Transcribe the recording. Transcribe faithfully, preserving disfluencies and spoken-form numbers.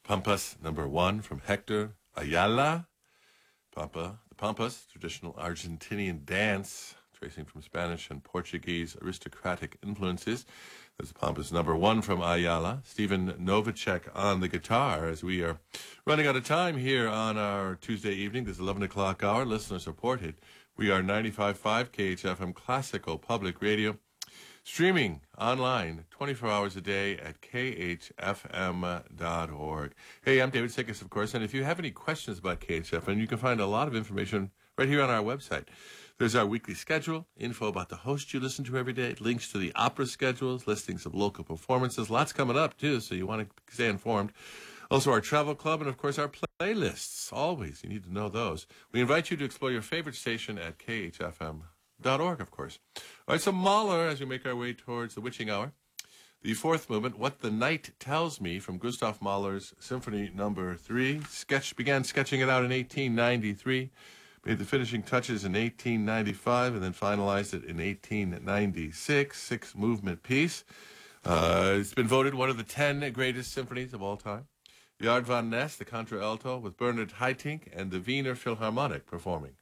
Pampas number one from Hector Ayala. Pampa, the Pampas, traditional Argentinian dance, tracing from Spanish and Portuguese aristocratic influences. There's the Pampas number one from Ayala. Stephen Novacek on the guitar, as we are running out of time here on our Tuesday evening, this eleven o'clock hour, listener supported. We are ninety-five point five K H F M Classical Public Radio, streaming online twenty-four hours a day at K H F M dot org. Hey, I'm David Sickes, of course, and if you have any questions about K H F M, you can find a lot of information right here on our website. There's our weekly schedule, info about the host you listen to every day, links to the opera schedules, listings of local performances, lots coming up, too, so you want to stay informed. Also, our travel club, and, of course, our playlists. Always, you need to know those. We invite you to explore your favorite station at K H F M dot org, of course. All right, so Mahler, as we make our way towards the witching hour. The fourth movement, What the Night Tells Me, from Gustav Mahler's Symphony Number Three. Sketch began sketching it out in eighteen ninety-three, made the finishing touches in eighteen ninety-five, and then finalized it in eighteen ninety-six. Six-movement piece. Uh, it's been voted one of the ten greatest symphonies of all time. Jörg von Ness, the contralto, with Bernard Haitink and the Wiener Philharmonic performing.